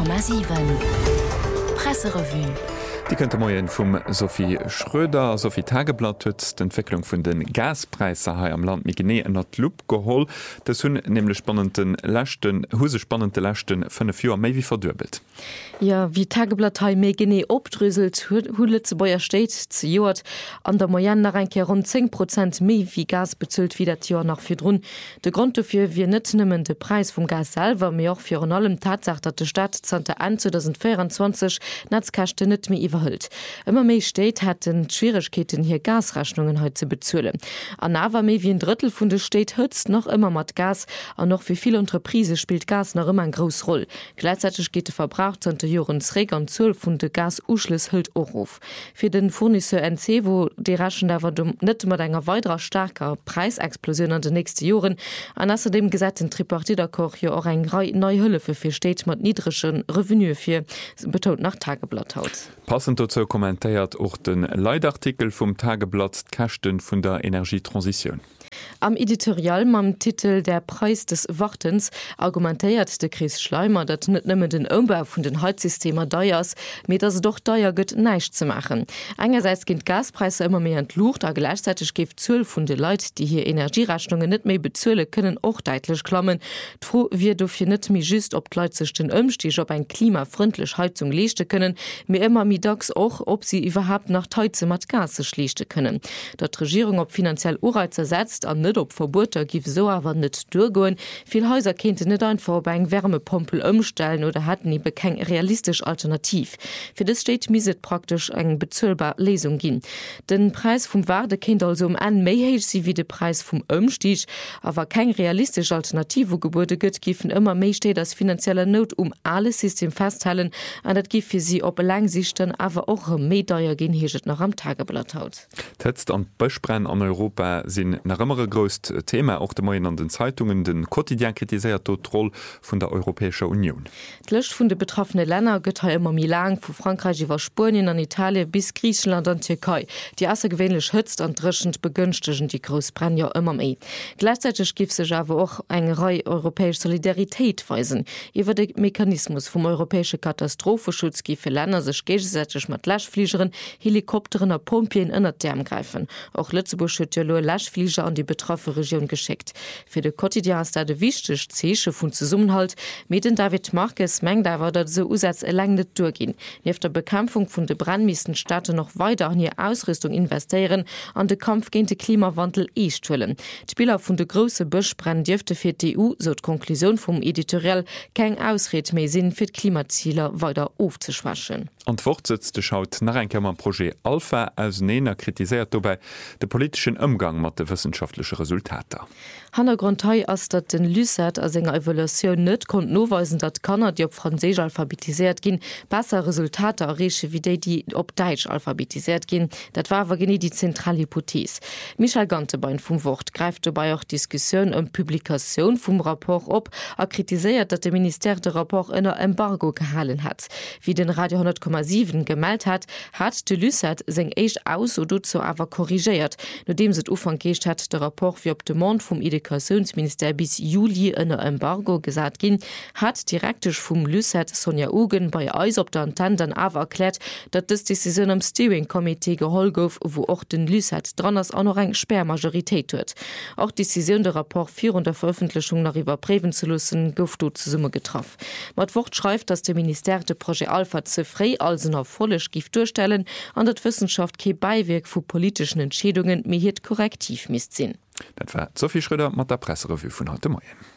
100,7 Presserevue. Die könnte moien vum Sophie Schröder, Sophie Tageblatt huet d'Entwicklung vun den Gaspreise ha am Land mi gené en dat Loop geholl, dats hunn nämlich spannende Lächten 5 Joer méi wie verdürbelt. Ja, wie Tageblatt méi gené opdrüselt hule ze Boier steet ze Joert an der Moyen nach enke rund 10% méi wie Gas bezüllt wie dat Joer nach fir runn. De Grund dofir wie net nëmmen de Preis vum Gasselwer mé och fir an allem Tatsach, dat de Stadt 2024 Netzkachte net mé iwwerhëlt. Immer méi steet hat den Schwierigkeiten hier Gasrechnungen heute ze bezzuelen. An awer méi wie ein Drittel vun de Steet hëtzt noch immer mat Gas an noch wie viele Entreprise spielt Gas noch immer ein gros Roll. Gleichzeitig geht de Verbrauch Jorensreg an 12 vun de Gasuschluss hëlt Oruf. Fi den Fournisseur NC, wo de raschen dawer net mat enger weiterer starker Preisexplosion an de nächste Joren, an ass dem gesetzten Tripartiterkoch jo auch eng neue Hëlle fir steet mat niedrigschen Revenu fir betont nach Tageblatt haut. Passend dazu kommentiert auch den Leitartikel vom Tageblatt Kächten vun der Energietransition. Am Editorial mam Titel Der Preis des Wartens argumentéiert de Chris Schleimer, dat net nëmme den Umbau vun den Heizsystemer deiers, mit as doch deier gëtt neicht ze machen. Einerseits ginnt Gaspreise immer mehr entlucht, a gleichzeitig gift 12 vun de Leiit, die hier Energierechnungen net méi bezule, können och deitlich klammen. Tro wie do fir net mi just op kleuzech den ëmstich op ein klimafreundlich Heizung lechte können, mir immer mi dax och, ob sie überhaupt nach Teuze mat Gase schlichte können. Dat Regierung op finanziell Urreize setzt, an net op Verboter gif so awer net durgoen. Viel Häuser kennte net einfach bei eng Wärmepompel umstellen oder hatten nie bekeng realistisch Alternativ. Für das steht miset praktisch eng bezölbar Lesung gin. Den Preis vum Wade kennt also an méihéich sie wie de Preis vum Ömstich, aber kein realistisch Alternativ wo Geburte gëtt gifen immer méi steht as finanzieller Not alles System festhalen an dat gif für sie op langsichten awer och Medeier gin hiet noch am Tageblatt haut. Tetzt an Bëchbrenn an Europa sinn nach ëmmerre gröst Thema auch de Moien an den Zeitungen den Quotidien kritiséiert dort Roll vun der Europäischer Union. D'Lëcht vun de betroffene Länder gëtt ha immer mi lang vu Frankreich iwwer Spanien an Italien bis Griechenland an Türkei. Die asse gewöhnlich hëtzt an dreschend begünstigen die Großbrenner immer méi. Gleichzeitig gif sech awer och eng Rei europäisch Solidarität weisen. Iwer de Mechanismus vum europäische Katastrophenschutz gife Länder sech gegenseitig mat Lachfliegeren, Helikopteren a Pompien ënnert Därm greifen. Auch Lützeburg huet lo Lachflieger an die betroffene Region geschickt. Für de Quotidien ist da de wichtig Zeche vun Zusammenhalt mit den David Marquez mengt dawer dat so Usatz lang net durchgin. Nef der Bekämpfung vun de brandmiesten Staaten noch weiter an hier Ausrüstung investieren an de Kampf gegen den Klimawandel stellen. Spieler vun de große Bëchbrenn dürfte fir die EU so d Konklusion vom Editorial keng Ausred méi sinn fir Klimaziele weiter aufzuschwaschen. Und fortsetzte schaut nach ein Projekt Alpha als Nenner kritisiert dabei den politischen Umgang mit den wissenschaftlichen Resultaten. Hannergrundhei ass dat den Lycet as enger Evaluation net kon noweisen, dat Kanner, die op Französisch alphabetisiert gin, besser Resultate erreche wie die op Deutsch alphabetisiert gin. Dat war genie die Zentralhypothese. Michael Gantebein vum Wort greift dabei auch Diskussion Publikation vum Rapport op, kritisiert, dat de Minister de Rapport ënner Embargo gehalen hat. Wie den Radio 10,7 gemeldet hat de Lycet seng echt aus oder zo awer korrigiert, nodem se ufang gecht hat der Rapport wie op de Mond vum Edukationsminister bis Juli ënner Embargo gesagt gin, hat direktisch vum Lycet Sonja Ugen bei Eis op der Antenne awer erklärt, dat das Decision am Steering-Komitee gehol gouf, wo och den Lycet drannners an noch eng Sperrmajoritéit huet. Auch Decision der Rapport 4 der Veröffentlichung nach iwwer Breven zu lussen gouf du zu Summe getroffen. Mat Wort schreibt, dass der Minister de Projekt Alpha zufrei als auf vollech Gift durchstellen, an dat Wissenschaft ke Beiwirk vu politischen Entschädungen mir hiet korrektiv misst sinn. Dat war Sophie Schröder mat der Presserevue vun heute Morgen.